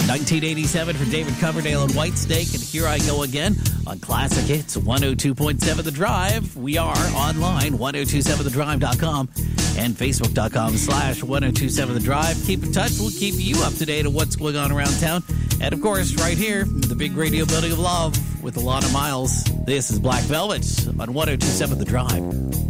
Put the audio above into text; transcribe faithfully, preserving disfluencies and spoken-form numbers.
nineteen eighty-seven for David Coverdale and Whitesnake, and Here I Go Again on Classic Hits one oh two point seven The Drive. We are online, ten twenty-seven the drive dot com and facebook.com slash 1027 The Drive. Keep in touch. We'll keep you up to date on what's going on around town. And, of course, right here, the big radio building of love with Alana Miles. This is Black Velvet on ten twenty-seven The Drive.